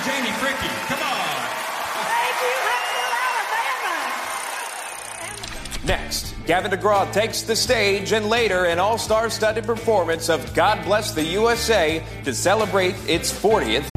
Jamie Fricke. Come on. Thank you, Huntsville, Alabama. Next, Gavin DeGraw takes the stage, and later an all-star studded performance of God Bless the USA to celebrate its 40th